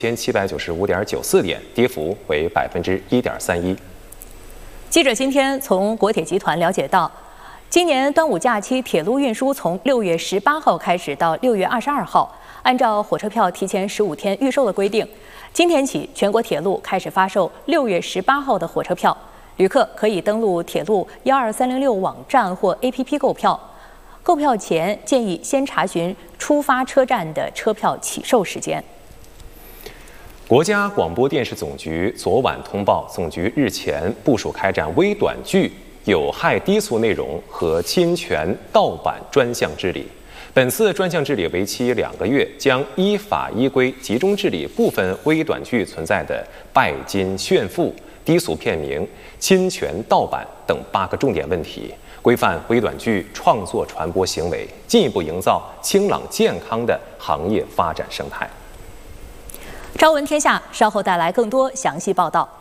1795.94点，跌幅为1.31%。 记者今天从国铁集团了解到，今年端午假期铁路运输从6月18号开始到6月22号，按照火车票提前15天预售的规定，今天起全国铁路开始发售6月18号的火车票，旅客可以登录铁路12306网站或 APP 购票。购票前建议先查询出发车站的车票起售时间。 国家广播电视总局昨晚通报，总局日前部署开展微短剧有害低俗内容和侵权盗版专项治理。本次专项治理为期2个月，将依法依规集中治理部分微短剧存在的拜金炫富、低俗片名、侵权盗版等8个重点问题，规范微短剧创作传播行为，进一步营造清朗健康的行业发展生态。 朝闻天下稍后带来更多详细报道。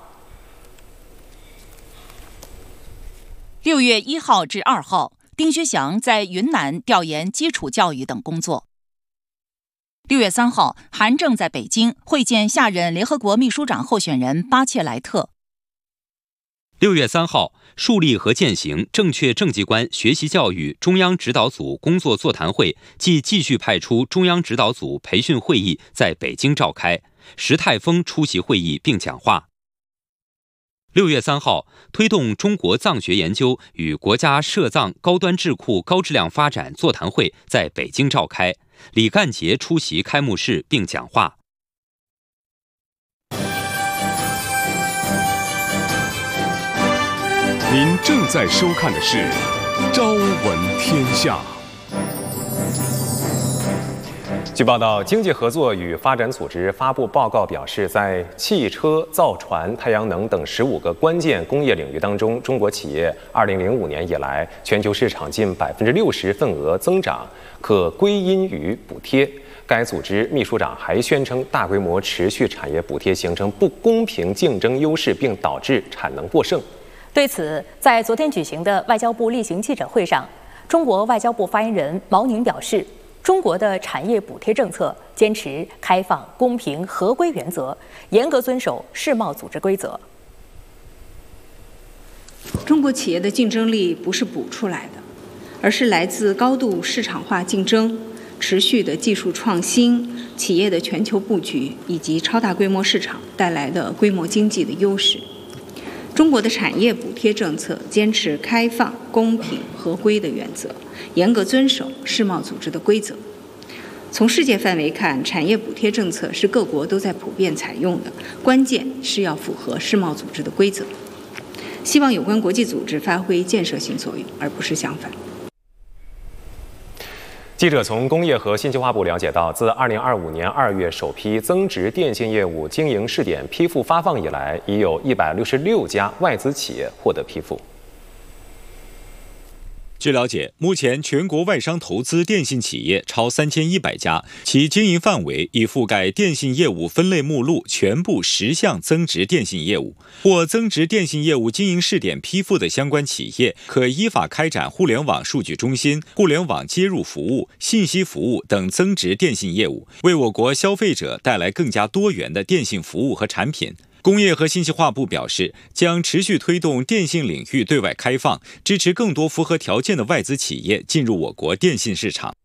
6月1号至2号，丁薛祥在云南调研基础教育等工作。6月3号，韩正在北京会见下任联合国秘书长候选人巴切莱特。 6月3号，树立和践行正确政绩观学习教育中央指导组工作座谈会暨继续派出中央指导组培训会议在北京召开，石泰峰出席会议并讲话。6月3号，推动中国藏学研究与国家涉藏高端智库高质量发展座谈会在北京召开，李干杰出席开幕式并讲话。 您正在收看的是《朝闻天下》。 据报道，经济合作与发展组织发布报告表示，在汽车、造船、太阳能等15个关键工业领域当中，中国企业2005年以来全球市场近60%份额增长，可归因于补贴。该组织秘书长还宣称，大规模持续产业补贴形成不公平竞争优势，并导致产能过剩。 对此，在昨天举行的外交部例行记者会上，中国外交部发言人毛宁表示，中国的产业补贴政策坚持开放、公平、合规原则，严格遵守世贸组织规则。 中国企业的竞争力不是补出来的，而是来自高度市场化竞争、持续的技术创新、企业的全球布局以及超大规模市场带来的规模经济的优势。中国的产业补贴政策坚持开放、公平、合规的原则，严格遵守世贸组织的规则。从世界范围看，产业补贴政策是各国都在普遍采用的，关键是要符合世贸组织的规则。希望有关国际组织发挥建设性作用，而不是相反。 记者从工业和信息化部了解到，自2025年2月首批增值电信业务经营试点批复发放以来，已有166家外资企业获得批复。 据了解，目前全国外商投资电信企业超3100家，其经营范围已覆盖电信业务分类目录全部10项增值电信业务。或增值电信业务经营试点批复的相关企业，可依法开展互联网数据中心、互联网接入服务、信息服务等增值电信业务，为我国消费者带来更加多元的电信服务和产品。工业和信息化部表示，将持续推动电信领域对外开放，支持更多符合条件的外资企业进入我国电信市场。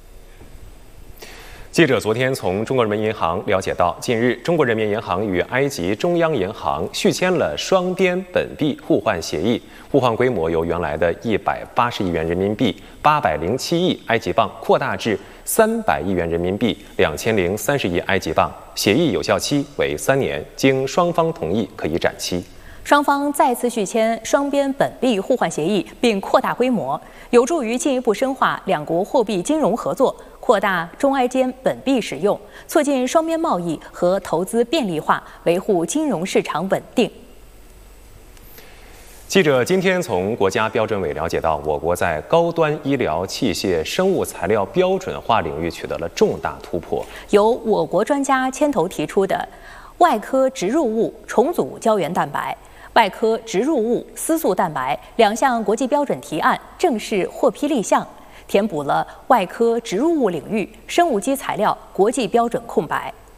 记者昨天从中国人民银行了解到，近日中国人民银行与埃及中央银行续签了双边本币互换协议，互换规模由原来的180亿元人民币、807亿埃及镑扩大至300亿元人民币、2030亿埃及镑。协议有效期为3年，经双方同意可以展期。 双方再次续签双边本币互换协议，并扩大规模，有助于进一步深化两国货币金融合作，扩大中埃间本币使用，促进双边贸易和投资便利化，维护金融市场稳定。 记者今天从国家标准委了解到，我国在高端医疗器械、生物材料标准化领域取得了重大突破。 由我国专家牵头提出的外科植入物重组胶原蛋白、外科植入物丝素蛋白2项国际标准提案正式获批立项，填补了外科植入物领域生物基材料国际标准空白。